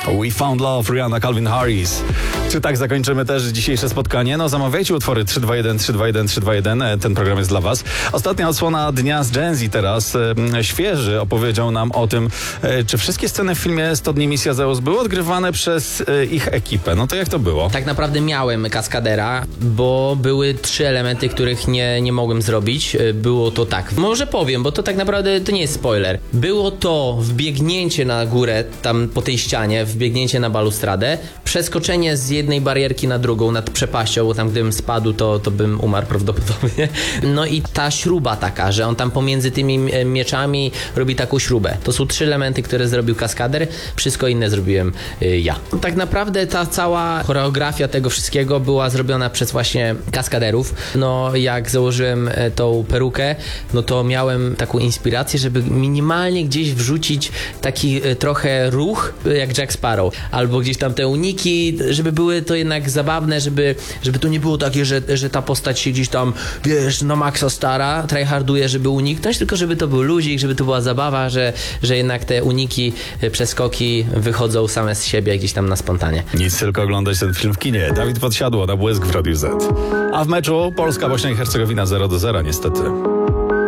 We Found Love, Rihanna, Calvin Harris. Czy tak zakończymy też dzisiejsze spotkanie? No zamawiajcie utwory 321, 321, 321. Ten program jest dla was. Ostatnia odsłona Dnia z Gen Z teraz. Świeży opowiedział nam o tym, czy wszystkie sceny w filmie 100 dni Misja Zeus były odgrywane przez ich ekipę. No to jak to było? Tak naprawdę miałem kaskadera, bo były 3 elementy, których nie mogłem zrobić. Było to tak. Może powiem, bo to tak naprawdę to nie jest spoiler. Było to wbiegnięcie na górę, tam po tej ścianie, wbiegnięcie na balustradę, przeskoczenie z jednej barierki na drugą nad przepaścią, bo tam gdybym spadł, to bym umarł prawdopodobnie. No i ta śruba taka, że on tam pomiędzy tymi mieczami robi taką śrubę. To są 3 elementy, które zrobił kaskader. Wszystko inne zrobiłem ja. Tak naprawdę ta cała choreografia tego wszystkiego była zrobiona przez właśnie kaskaderów. No jak założyłem tą perukę, no to miałem taką inspirację, żeby minimalnie gdzieś wrzucić taki trochę ruch jak Jack Sparrow. Albo gdzieś tam te uniki, żeby były to jednak zabawne, żeby to nie było takie, że ta postać się gdzieś tam, wiesz, na maksa stara, tryharduje, żeby uniknąć, tylko żeby to był luzik, żeby to była zabawa, że jednak te uniki, przeskoki wychodzą same z siebie gdzieś tam na spontanie. Nic, tylko oglądać ten film w kinie. Dawid Podsiadło na Błysk w Radiu Z. A w meczu Polska, Bośnia i Hercegowina 0-0 niestety.